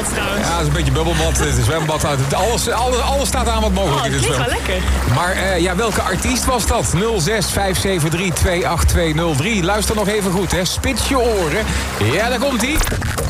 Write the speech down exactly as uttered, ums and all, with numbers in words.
bubbelbad trouwens. Ja, het is een beetje bubbelbad. Het is een zwembad. Alles, alles, alles staat aan wat mogelijk Oh, in het dit klinkt zwembad. wel lekker. Maar uh, ja, welke artiest was dat? nul zes vijf zeven drie twee acht twee nul drie. Luister nog even goed, hè. Spits je oren. Ja, daar komt-ie.